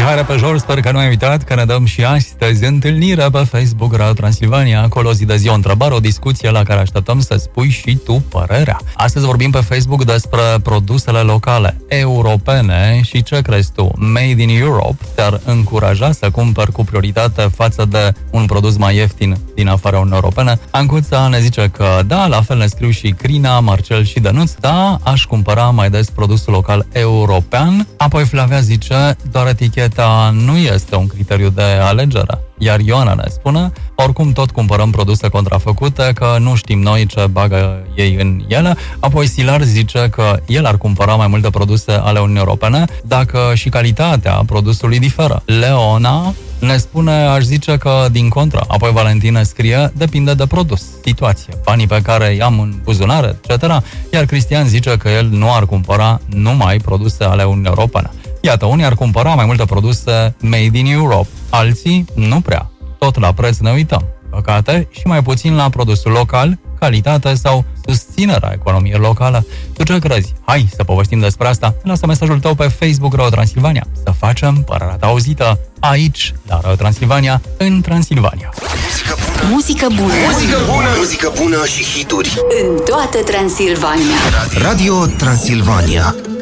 Mihai Repejor, sper că nu ai uitat că ne dăm și astăzi întâlnire pe Facebook Radio Transilvania. Acolo zi de zi o întrebare, o discuție la care așteptăm să spui și tu părerea. Astăzi vorbim pe Facebook despre produsele locale europene și ce crezi tu? Made in Europe te-ar încuraja să cumperi cu prioritate față de un produs mai ieftin din afara Uniunii Europene? Ancuța ne zice că da, la fel ne scriu și Crina, Marcel și Dănuț. Da, aș cumpăra mai des produsul local european. Apoi Flavia zice, doar eticheta nu este un criteriu de alegere. Iar Ioana ne spune, oricum tot cumpărăm produse contrafăcute, că nu știm noi ce bagă ei în ele. Apoi Silar zice că el ar cumpăra mai multe produse ale Uniunii Europene dacă și calitatea produsului diferă. Leona ne spune, aș zice că din contră. Apoi Valentina scrie, depinde de produs, situație, banii pe care îi am în buzunare, etc. Iar Cristian zice că el nu ar cumpăra numai produse ale Uniunii Europene. Iată, unii ar cumpăra mai multe produse made in Europe, alții nu prea. Tot la preț ne uităm, păcate, și mai puțin la produsul local, calitate sau susținerea economiei locale. Tu ce crezi? Hai să povestim despre asta. Lasă mesajul tău pe Facebook Radio Transilvania. Să facem părerea ta auzită aici, la Radio Transilvania, în Transilvania. Muzică bună. Muzică bună. Muzică bună și hituri. În toată Transilvania. Radio Transilvania.